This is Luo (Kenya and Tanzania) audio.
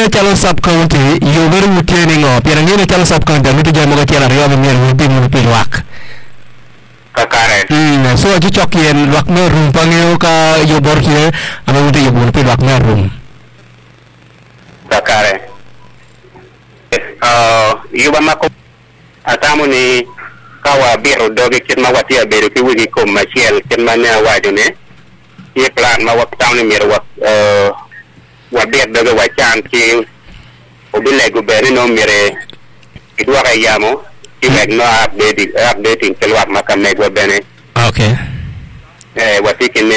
Pierangina chalo sub county yo beru mutieni ngo Pierangina chalo sub county mitu jamo ga tiara riyo mier mupi mupi luak kakare so aji chokien luak me rum pangeo ka yo bor kire ama mutu yo mupi luak me rum kakare yuba mako atamu ni kawa biro doge kin mawatia biro ki wigi ko machiel kin manya wajune ye plan ma wak tawni mir wak wa bir doge wa chan ki obile go beri no mire idwa ga yamo ki meg no updating kel wak makam meg wa bene okay wati kin